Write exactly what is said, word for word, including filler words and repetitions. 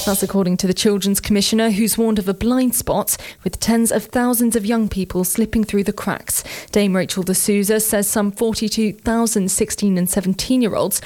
That's according to the Children's Commissioner, who's warned of a blind spot with tens of thousands of young people slipping through the cracks. Dame Rachel de Souza says some forty-two thousand sixteen and seventeen-year-olds